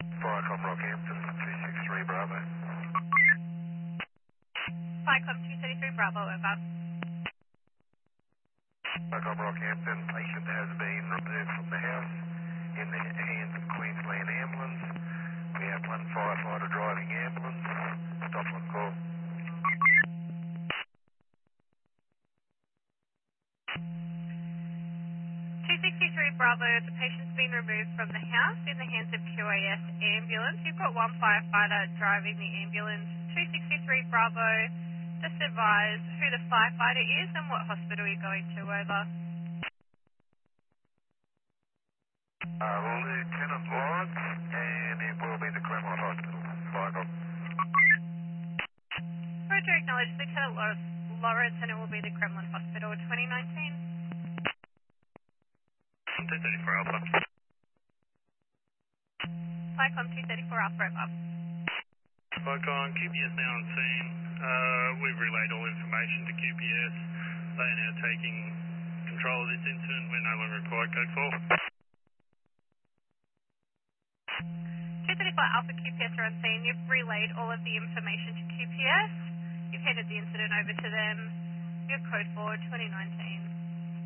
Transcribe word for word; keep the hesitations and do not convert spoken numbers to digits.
Viacom Rockhampton, two six three Bravo. Viacom two thirty-three Bravo, over. Viacom Rockhampton, patient has been removed from the house in the hands of Queensland Ambulance. We have one firefighter driving ambulance. Stop on call. two sixty-three Bravo, the patient's been removed from the house in the hands of Q A S ambulance. You've got one firefighter driving the ambulance. two sixty-three Bravo, just advise who the firefighter is and what hospital you're going to, over. Uh, Lieutenant Lawrence, and it will be the Claremont Hospital. Viacom. Roger, acknowledge Lieutenant Lawrence, Lawrence and it will be the Kremlin Hospital, twenty nineteen. two thirty-four Alpha. Viacom two thirty-four Alpha, over. Viacom, Q P S now on scene. Uh, we've relayed all information to Q P S. They are now taking control of this incident. We're no longer required code four. two thirty-four Alpha, Q P S are on scene. You've relayed all of the information to Q P S. You've handed the incident over to them. Your code for twenty nineteen.